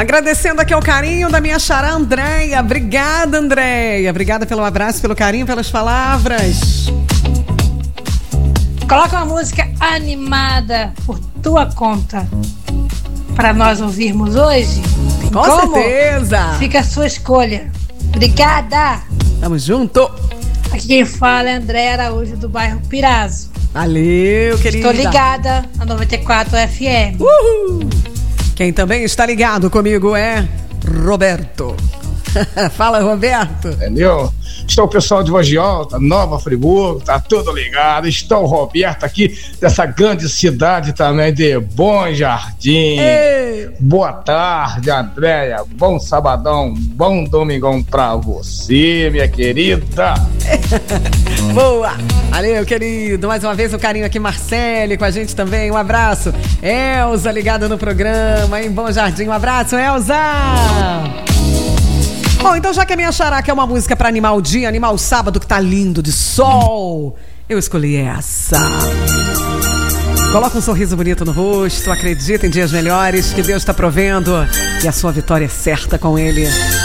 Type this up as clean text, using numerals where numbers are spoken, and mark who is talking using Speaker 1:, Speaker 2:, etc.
Speaker 1: Agradecendo aqui ao carinho da minha xará Andréia. Obrigada, Andréia. Obrigada pelo abraço, pelo carinho, pelas palavras.
Speaker 2: Coloca uma música animada por tua conta para nós ouvirmos hoje.
Speaker 1: Com certeza.
Speaker 2: Fica a sua escolha. Obrigada.
Speaker 1: Tamo junto.
Speaker 2: Aqui quem fala é Andréia Araújo, do bairro Pirazo.
Speaker 1: Valeu, querida.
Speaker 2: Estou ligada na 94 FM.
Speaker 1: Uhul. Quem também está ligado comigo é Roberto. Fala, Roberto.
Speaker 3: Entendeu? Está o pessoal de Voz Alta, Nova Friburgo, tá tudo ligado. Está o Roberto aqui, dessa grande cidade também de Bom Jardim.
Speaker 1: Ei.
Speaker 3: Boa tarde, Andréia. Bom sabadão, bom domingão pra você, minha querida.
Speaker 1: Boa. Valeu, querido. Mais uma vez o carinho aqui, Marcele, com a gente também. Um abraço. Elza, ligada no programa em Bom Jardim. Um abraço, Elza. Bom, então já que a minha xará quer uma música pra animar o dia, animar o sábado que tá lindo de sol, eu escolhi essa. Coloca um sorriso bonito no rosto, acredita em dias melhores, que Deus tá provendo e a sua vitória é certa com Ele.